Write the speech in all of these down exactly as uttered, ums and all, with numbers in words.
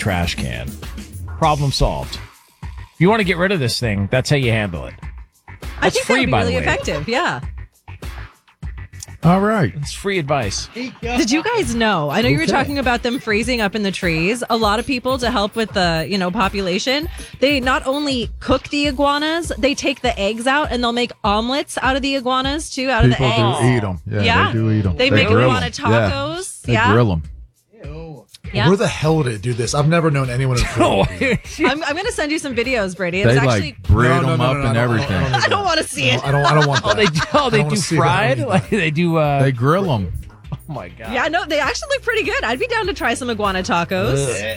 trash can. Problem solved. If you want to get rid of this thing, that's how you handle it. I That's think free, that would be by really the way. effective. Yeah. All right. It's free advice. Did you guys know? I know you were Okay. talking about them freezing up in the trees. A lot of people, to help with the, you know, population, they not only cook the iguanas, they take the eggs out and they'll make omelets out of the iguanas too, out People of the eggs. do eat them. Yeah, Yeah. they do eat them. They make grill iguana 'em. tacos. Yeah. They Yeah. grill them. Yeah. Where the hell did it do this? I've never known anyone to Oh, I'm, I'm going to send you some videos, Brady. They It's like actually. bread No, no, them no, up no, no, and I don't- everything. I don't, I don't want to see it. I don't. I don't want that. oh, they do, oh, I they don't wanna do see that. I fried? don't need Like, they do, uh, They grill them. oh my God. Yeah, no, they actually look pretty good. I'd be down to try some iguana tacos.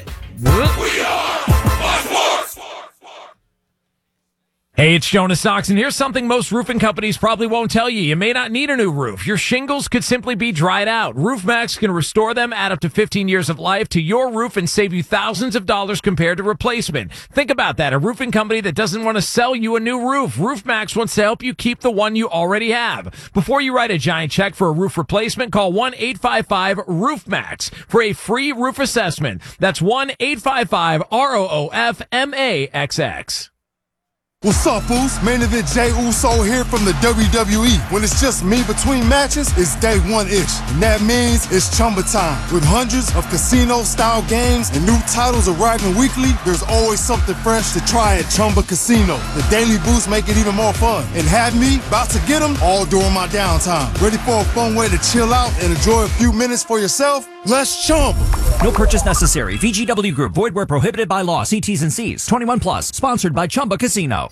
Hey, it's Jonas Sox, and here's something most roofing companies probably won't tell you. You may not need a new roof. Your shingles could simply be dried out. RoofMax can restore them, add up to fifteen years of life to your roof, and save you thousands of dollars compared to replacement. Think about that. A roofing company that doesn't want to sell you a new roof. RoofMax wants to help you keep the one you already have. Before you write a giant check for a roof replacement, call one eight five five RoofMax for a free roof assessment. That's one eight five five R O O F M A X X. What's up, Foos? Main event Jay Uso here from the W W E. When it's just me between matches, it's day one-ish. And that means it's Chumba time. With hundreds of casino-style games and new titles arriving weekly, there's always something fresh to try at Chumba Casino. The daily boosts make it even more fun. And have me about to get them all during my downtime. Ready for a fun way to chill out and enjoy a few minutes for yourself? Let's Chumba. No purchase necessary. V G W Group. Void where prohibited by law. See T's and C's. twenty-one plus. Sponsored by Chumba Casino.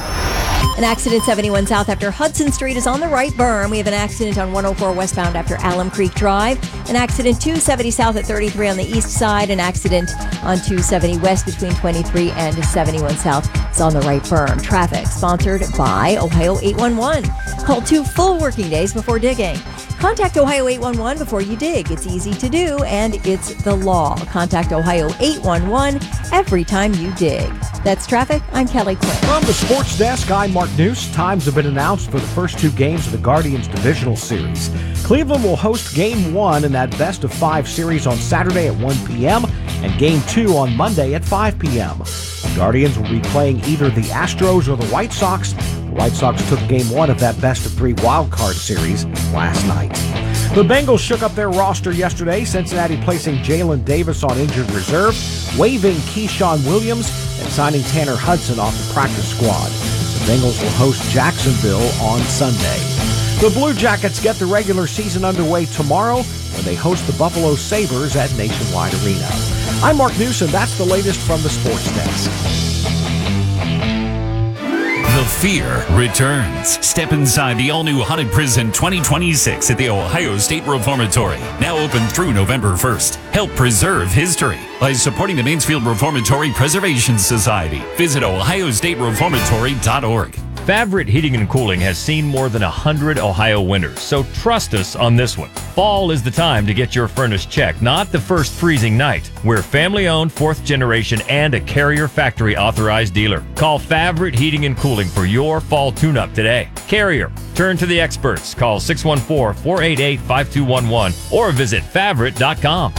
An accident seventy-one South after Hudson Street is on the right berm. We have an accident on one oh four westbound after Alum Creek Drive. An accident two seventy South at thirty-three on the east side. An accident on two seventy West between twenty-three and seventy-one South is on the right berm. Traffic sponsored by Ohio eight one one. Call two full working days before digging. Contact Ohio eight one one before you dig. It's easy to do, and it's the law. Contact Ohio eight one one every time you dig. That's traffic. I'm Kelly Quinn. From the sports desk, I'm Mark News. Times have been announced for the first two games of the Guardians Divisional Series. Cleveland will host Game one in that best of five series on Saturday at one p.m. and Game two on Monday at five p.m. The Guardians will be playing either the Astros or the White Sox. The White Sox took Game one of that best of three wild card series last night. The Bengals shook up their roster yesterday, Cincinnati placing Jalen Davis on injured reserve, waiving Keyshawn Williams, and signing Tanner Hudson off the practice squad. The Bengals will host Jacksonville on Sunday. The Blue Jackets get the regular season underway tomorrow when they host the Buffalo Sabres at Nationwide Arena. I'm Mark Newsom. That's the latest from the Sports Desk. The fear returns. Step inside the all-new Haunted Prison twenty twenty-six at the Ohio State Reformatory. Now open through November first. Help preserve history by supporting the Mansfield Reformatory Preservation Society. Visit ohio state reformatory dot org. Favorite Heating and Cooling has seen more than one hundred Ohio winters, so trust us on this one. Fall is the time to get your furnace checked, not the first freezing night. We're family-owned, fourth generation, and a Carrier factory authorized dealer. Call Favorite Heating and Cooling for your fall tune-up today. Carrier, turn to the experts. Call six one four, four eight eight, five two one one or visit favorite dot com.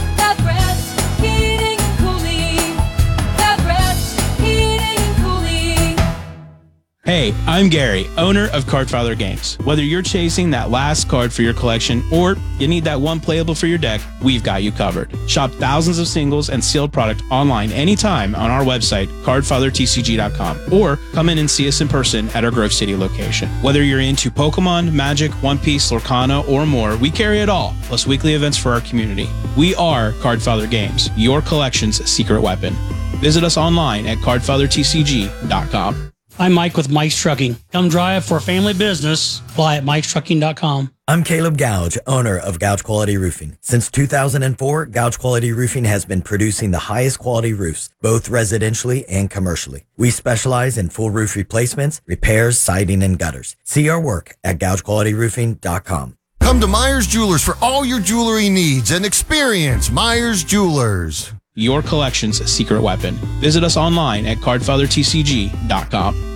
Hey, I'm Gary, owner of Cardfather Games. Whether you're chasing that last card for your collection or you need that one playable for your deck, we've got you covered. Shop thousands of singles and sealed product online anytime on our website, card father t c g dot com, or come in and see us in person at our Grove City location. Whether you're into Pokemon, Magic, One Piece, Lorcana, or more, we carry it all, plus weekly events for our community. We are Cardfather Games, your collection's secret weapon. Visit us online at card father t c g dot com. I'm Mike with Mike's Trucking. Come drive for a family business. Apply at mikes trucking dot com. I'm Caleb Gouge, owner of Gouge Quality Roofing. Since two thousand four, Gouge Quality Roofing has been producing the highest quality roofs, both residentially and commercially. We specialize in full roof replacements, repairs, siding, and gutters. See our work at gouge quality roofing dot com. Come to Myers Jewelers for all your jewelry needs and experience Myers Jewelers. Your collection's secret weapon. Visit us online at card father t c g dot com.